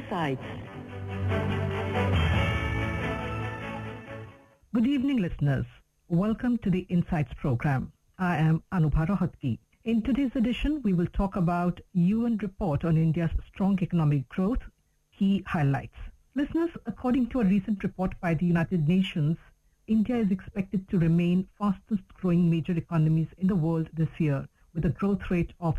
Insights. Good evening, listeners. Welcome to the Insights program. I am Anubha Rohatgi. In today's edition, we will talk about UN report on India's strong economic growth, key highlights. Listeners, according to a recent report by the United Nations, India is expected to remain fastest growing major economies in the world this year, with a growth rate of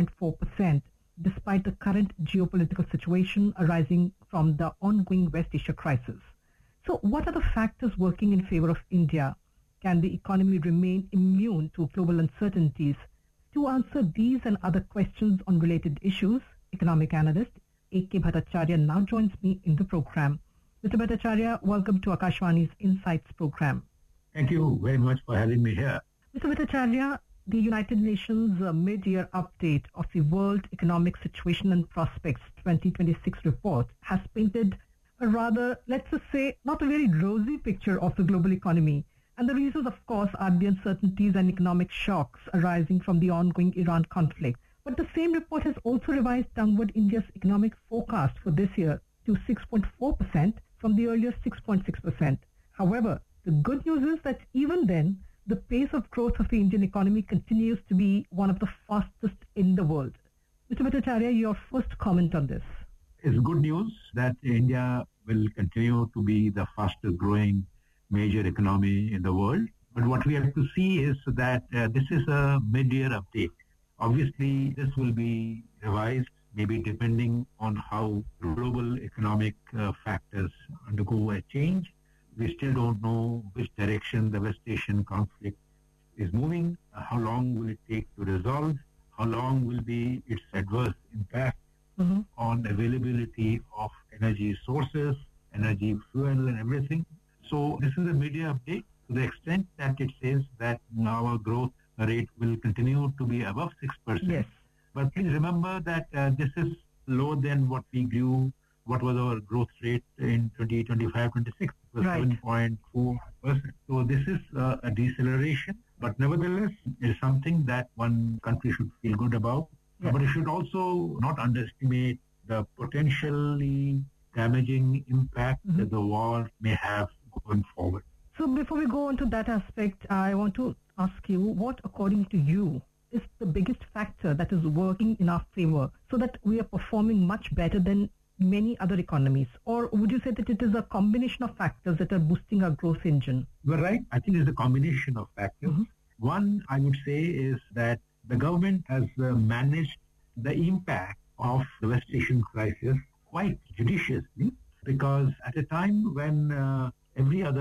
6.4%, despite the current geopolitical situation arising from the ongoing West Asia crisis. So what are the factors working in favor of India? Can the economy remain immune to global uncertainties? To answer these and other questions on related issues, economic analyst A.K. Bhattacharya now joins me in the program. Mr. Bhattacharya, welcome to Akashvani's Insights program. Thank you very much for having me here. Mr. Bhattacharya, the United Nations mid-year update of the World Economic Situation and Prospects 2026 report has painted a rather, let's just say, not a very rosy picture of the global economy. And the reasons, of course, are the uncertainties and economic shocks arising from the ongoing Iran conflict. But the same report has also revised downward India's economic forecast for this year to 6.4% from the earlier 6.6%. However, the good news is that even then, the pace of growth of the Indian economy continues to be one of the fastest in the world. Mr. Bhattacharya, your first comment on this. It's good news that India will continue to be the fastest growing major economy in the world. But what we have to see is that this is a mid-year update. Obviously, this will be revised, maybe depending on how global economic factors undergo a change. We still don't know which direction the West Asian conflict is moving, how long will it take to resolve, how long will be its adverse impact on availability of energy sources, energy fuel and everything. So this is a mid-year update to the extent that it says that our growth rate will continue to be above 6%. Yes. But please remember that this is lower than what we grew. What was our growth rate in 2025-26? It was Right. 7.4%. So this is a deceleration, but nevertheless, it is something that one country should feel good about. Yes. But it should also not underestimate the potentially damaging impact that the war may have going forward. So before we go on to that aspect, I want to ask you, what, according to you, is the biggest factor that is working in our favor so that we are performing much better than many other economies? Or would you say that it is a combination of factors that are boosting our growth engine? You're right. I think it's a combination of factors. One, I would say, is that the government has managed the impact of the West Asian crisis quite judiciously, because at a time when every other